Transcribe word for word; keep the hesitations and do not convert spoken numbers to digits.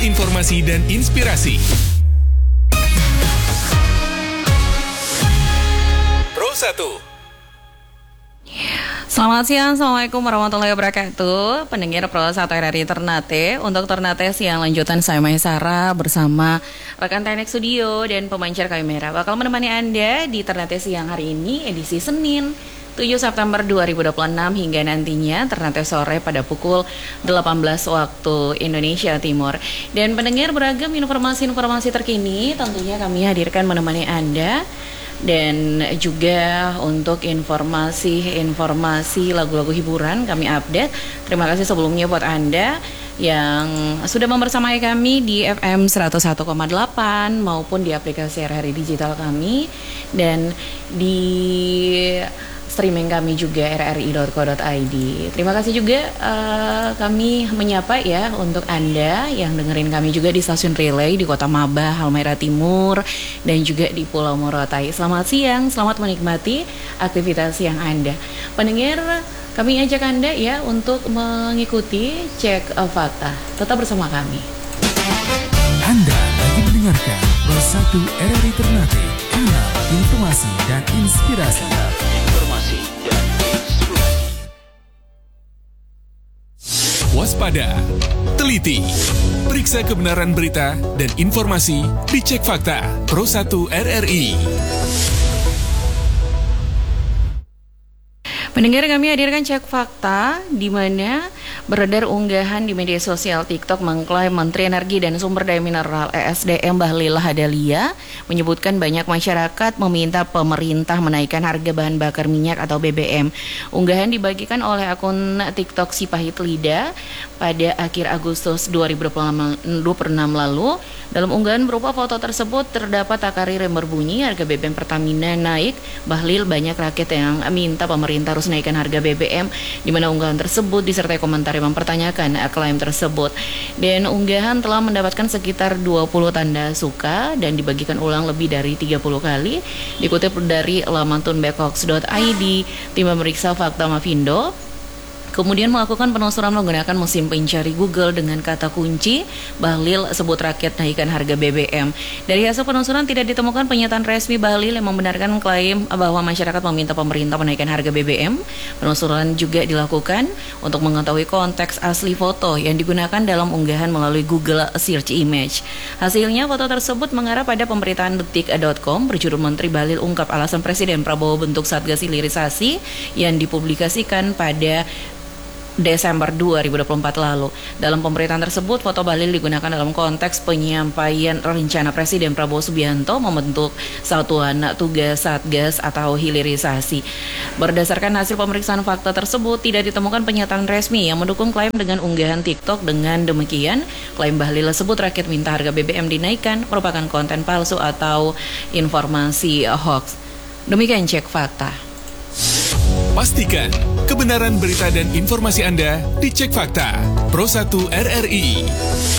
informasi dan inspirasi. Pro satu. Selamat siang, Assalamualaikum warahmatullahi wabarakatuh. Pendengar Pro satu R R I Ternate. Untuk Ternate siang lanjutan saya Maisara bersama rekan teknik studio dan pemancar kamera bakal menemani Anda di Ternate siang hari ini edisi Senin tujuh September dua ribu dua puluh enam hingga nantinya Ternate sore pada pukul delapan belas waktu Indonesia Timur. Dan pendengar, beragam informasi-informasi terkini tentunya kami hadirkan menemani Anda. Dan juga untuk informasi-informasi lagu-lagu hiburan kami update. Terima kasih sebelumnya buat Anda yang sudah membersamai kami di F M seratus satu koma delapan maupun di aplikasi R R I Digital kami dan di streaming kami juga r r i dot co dot i d. Terima kasih juga uh, kami menyapa ya untuk Anda yang dengerin kami juga di stasiun relay di Kota Maba, Halmahera Timur dan juga di Pulau Morotai. Selamat siang, selamat menikmati aktivitas siang Anda. Pendengar, kami ajak Anda ya untuk mengikuti cek uh, fakta. Tetap bersama kami. Anda lagi mendengarkan Pro satu R R I Ternate, kanal informasi dan inspirasi. Waspada, teliti, periksa kebenaran berita dan informasi di Cek Fakta Pro satu R R I. Pendengar, kami hadirkan Cek Fakta di mana beredar unggahan di media sosial TikTok mengklaim Menteri Energi dan Sumber Daya Mineral E S D M Bahlil Lahadalia menyebutkan banyak masyarakat meminta pemerintah menaikkan harga bahan bakar minyak atau B B M. Unggahan dibagikan oleh akun TikTok Si Pahit Lida pada akhir Agustus dua ribu dua puluh enam lalu. Dalam unggahan berupa foto tersebut terdapat takarir yang berbunyi harga B B M Pertamina naik. Bahlil banyak rakyat yang minta pemerintah harus naikkan harga B B M, di mana unggahan tersebut disertai komentar yang mempertanyakan klaim tersebut. Dan unggahan telah mendapatkan sekitar dua puluh tanda suka dan dibagikan ulang lebih dari tiga puluh kali. Dikutip dari laman tunbekhoax dot i d, tim pemeriksa fakta Mavindo kemudian melakukan penelusuran menggunakan mesin pencari Google dengan kata kunci Bahlil sebut rakyat naikkan harga B B M. Dari hasil penelusuran tidak ditemukan pernyataan resmi Bahlil yang membenarkan klaim bahwa masyarakat meminta pemerintah menaikkan harga B B M. Penelusuran juga dilakukan untuk mengetahui konteks asli foto yang digunakan dalam unggahan melalui Google Search Image. Hasilnya foto tersebut mengarah pada pemberitaan detik dot com berjudul Menteri Bahlil ungkap alasan Presiden Prabowo bentuk Satgas Hilirisasi yang dipublikasikan pada Desember dua ribu dua puluh empat lalu. Dalam pemberitaan tersebut, foto Bahlil digunakan dalam konteks penyampaian rencana Presiden Prabowo Subianto membentuk Satuan Tugas Satgas atau Hilirisasi. Berdasarkan hasil pemeriksaan fakta tersebut, tidak ditemukan pernyataan resmi yang mendukung klaim dengan unggahan TikTok. Dengan demikian, klaim Bahlil sebut rakyat minta harga B B M dinaikkan merupakan konten palsu atau informasi hoax. Demikian Cek Fakta. Pastikan kebenaran berita dan informasi Anda di Cek Fakta Pro satu R R I.